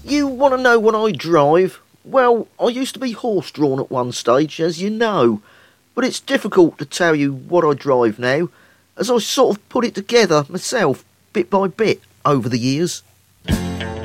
You want to know what I drive? Well, I used to be horse-drawn at one stage, as you know, but it's difficult to tell you what I drive now, as I sort of put it together myself, bit by bit, over the years.